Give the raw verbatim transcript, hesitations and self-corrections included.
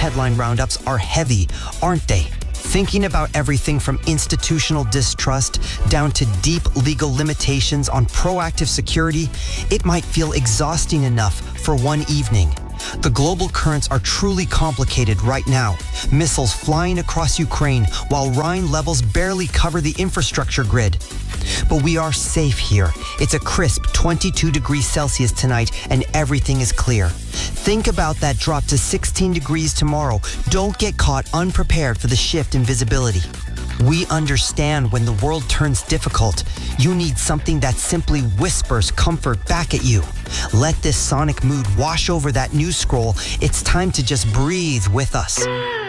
headline roundups are heavy, aren't they? Thinking about everything from institutional distrust down to deep legal limitations on proactive security, it might feel exhausting enough for one evening. The global currents are truly complicated right now. Missiles flying across Ukraine while Rhine levels barely cover the infrastructure grid. But we are safe here. It's a crisp twenty-two degrees Celsius tonight and everything is clear. Think about that drop to sixteen degrees tomorrow. Don't get caught unprepared for the shift in visibility. We understand when the world turns difficult, you need something that simply whispers comfort back at you. Let this sonic mood wash over that news scroll. It's time to just breathe with us.